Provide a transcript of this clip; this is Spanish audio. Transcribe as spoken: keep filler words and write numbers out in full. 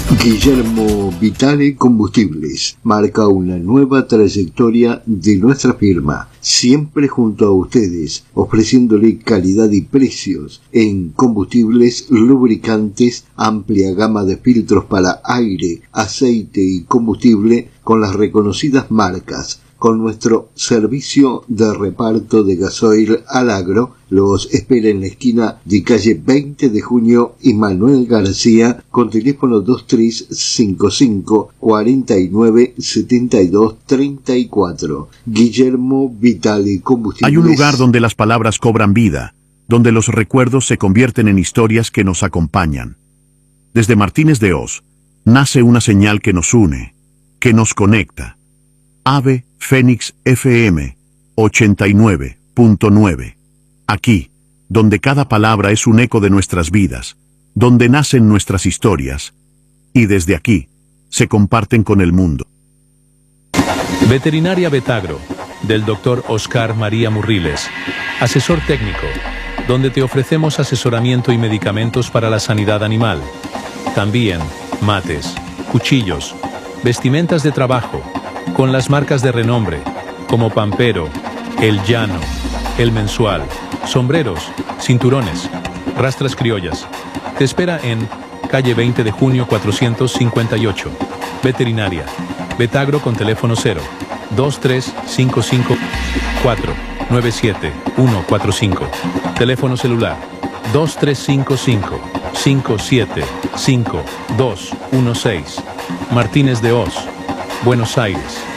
Guillermo Vitale Combustibles marca una nueva trayectoria de nuestra firma, siempre junto a ustedes, ofreciéndole calidad y precios en combustibles, lubricantes, amplia gama de filtros para aire, aceite y combustible con las reconocidas marcas. Con nuestro servicio de reparto de gasoil al agro, los espera en la esquina de calle veinte de junio y Manuel García con teléfono dos tres cinco cinco, cuatro nueve, siete dos tres cuatro. Guillermo Vitale Combustibles. Hay un lugar donde las palabras cobran vida, donde los recuerdos se convierten en historias que nos acompañan. Desde Martínez de Oz, nace una señal que nos une, que nos conecta. Ave Fénix F M ochenta y nueve punto nueve. Aquí, donde cada palabra es un eco de nuestras vidas, donde nacen nuestras historias, y desde aquí, se comparten con el mundo. Veterinaria Vetagro, del doctor Oscar María Murriles, asesor técnico, donde te ofrecemos asesoramiento y medicamentos para la sanidad animal. También, mates, cuchillos, vestimentas de trabajo, con las marcas de renombre, como Pampero, El Llano, El Mensual, sombreros, cinturones, rastras criollas. Te espera en calle veinte de junio cuatrocientos cincuenta y ocho. Veterinaria Vetagro con teléfono cero dos tres cinco cinco cuatro nueve siete uno cuatro cinco. Teléfono celular dos tres cinco cinco cinco siete cinco dos uno seis. Martínez de Oz, Buenos Aires.